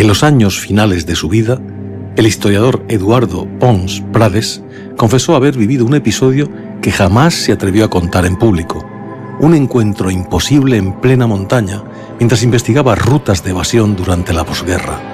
En los años finales de su vida, el historiador Eduardo Pons Prades confesó haber vivido un episodio que jamás se atrevió a contar en público, un encuentro imposible en plena montaña mientras investigaba rutas de evasión durante la posguerra.